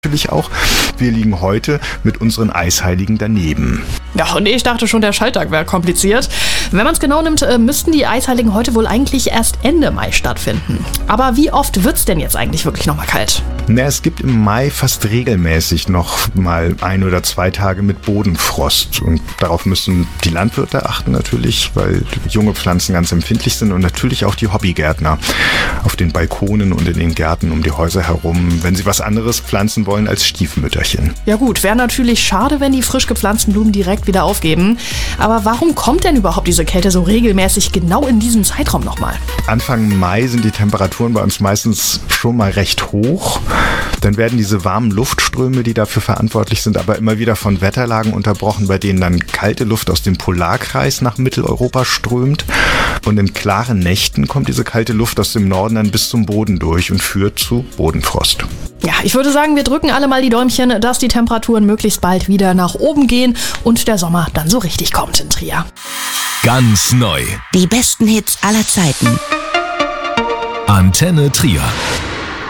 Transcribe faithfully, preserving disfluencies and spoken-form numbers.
Natürlich auch, wir liegen heute mit unseren Eisheiligen daneben. Ja, und ich dachte schon, der Schalltag wäre kompliziert. Wenn man es genau nimmt, müssten die Eisheiligen heute wohl eigentlich erst Ende Mai stattfinden. Aber wie oft wird's denn jetzt eigentlich wirklich nochmal kalt? Na, es gibt im Mai fast regelmäßig noch mal ein oder zwei Tage mit Bodenfrost. Und darauf müssen die Landwirte achten natürlich, weil junge Pflanzen ganz empfindlich sind und natürlich auch die Hobbygärtner auf den Balkonen und in den Gärten um die Häuser herum, wenn sie was anderes pflanzen wollen als Stiefmütterchen. Ja gut, wäre natürlich schade, wenn die frisch gepflanzten Blumen direkt wieder aufgeben. Aber warum kommt denn überhaupt diese Kälte so regelmäßig genau in diesem Zeitraum nochmal? Anfang Mai sind die Temperaturen bei uns meistens schon mal recht hoch. Dann werden diese warmen Luftströme, die dafür verantwortlich sind, aber immer wieder von Wetterlagen unterbrochen, bei denen dann kalte Luft aus dem Polarkreis nach Mitteleuropa strömt. Und in klaren Nächten kommt diese kalte Luft aus dem Norden dann bis zum Boden durch und führt zu Bodenfrost. Ja, ich würde sagen, wir drücken alle mal die Däumchen, dass die Temperaturen möglichst bald wieder nach oben gehen und der Sommer dann so richtig kommt in Trier. Ganz neu. Die besten Hits aller Zeiten. Antenne Trier.